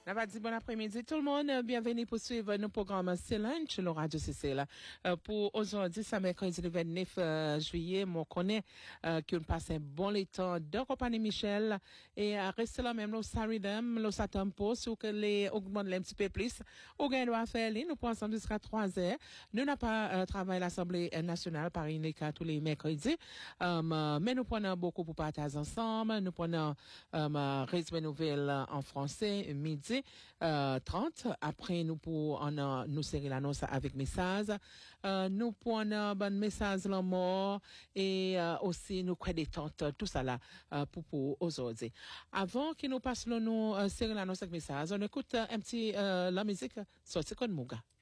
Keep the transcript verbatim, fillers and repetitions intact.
On va dire bon après-midi tout le monde. Bienvenue pour suivre nos programmes C'est Lunch, le Radio C C là. Euh, pour aujourd'hui, c'est mercredi le vingt-neuf euh, juillet. Moi, connais euh, qu'on passe un bon temps de compagnie Michel et euh, rester là même, le Saridem, le Satampo, sur que les augmente un petit peu plus. Au gain doit faire, nous pour ensemble jusqu'à trois heures. Nous n'a pas euh, travaillé l'Assemblée nationale par une cas tous les mercredis. Euh, mais nous prenons beaucoup pour partager ensemble. Nous prenons euh, résumé nouvelles en français midi euh, trente. Après nous pour on a nous serrer l'annonce avec message. Euh, nous prenons bon message la mort et euh, aussi nous créditante tout ça là euh, pour pour aujourd'hui. Avant que nous passe le nous euh, serrer l'annonce avec message, on écoute euh, un petit euh, la musique sortie comme Mouga.